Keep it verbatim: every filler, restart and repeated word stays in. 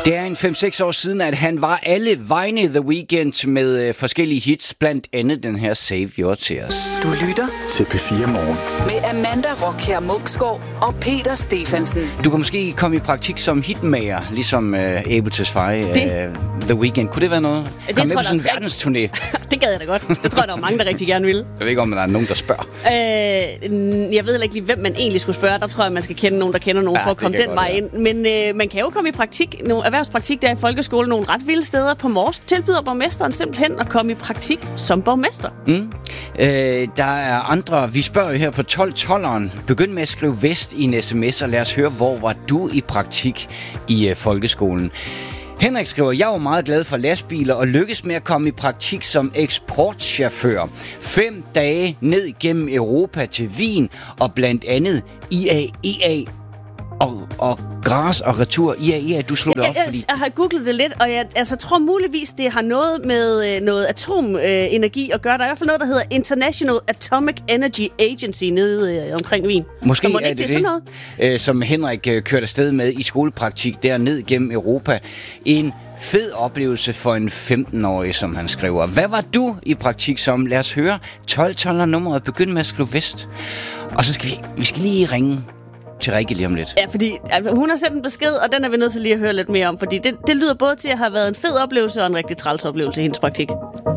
Det er en fem seks år siden, at han var alle vegne The Weeknd med øh, forskellige hits, blandt andet den her Save Your Tears. Du lytter til P fire Morgen med Amanda Rockher Munksgaard og Peter Stefansen. Du kan måske komme i praktik som hitmager, ligesom øh, Able to Spy, øh, The Weeknd. Kunne det være noget? Det Kom med tror på sådan en jeg- verdensturné. Det gad jeg da godt. Det tror jeg, der var mange, der rigtig gerne ville. Jeg ved ikke, om der er nogen, der spørger. Øh, jeg ved ikke lige, hvem man egentlig skulle spørge. Der tror jeg, man skal kende nogen, der kender nogen, Ja, for at det komme kan den godt vej ind. Men øh, man kan jo komme i praktik, nogle erhvervspraktik der i folkeskolen, nogle ret vilde steder. På Mors tilbyder borgmesteren simpelthen at komme i praktik som borgmester. Mm. Øh, der er andre. Vi spørger jo her på tolv tolveren. Begynd med at skrive vest i en sms, og lad os høre, hvor var du i praktik i øh, folkeskolen. Henrik skriver, jeg var meget glad for lastbiler og lykkes med at komme i praktik som eksportchauffør. Fem dage ned gennem Europa til Wien og blandt andet I A E A og, og Gras og retur. I A E A, du slog det op, Jeg, fordi... jeg, jeg har googlet det lidt, og jeg altså, tror muligvis, det har noget med øh, noget atomenergi at gøre. Der er i hvert fald noget, der hedder International Atomic Energy Agency nede øh, omkring Wien. Måske Så må er ikke det sådan det, noget? øh, som Henrik øh, kørte afsted med i skolepraktik derned gennem Europa. En fed oplevelse for en femten-årig, som han skriver. Hvad var du i praktik som? Lad os høre. tolv tolv nummeret. Begynd med at skrive vest. Og så skal vi, vi skal lige ringe til Rikke lige om lidt. Ja, fordi altså, hun har sendt en besked, og den er vi nødt til lige at høre lidt mere om, fordi det, det lyder både til at have været en fed oplevelse og en rigtig træls oplevelse i hendes praktik.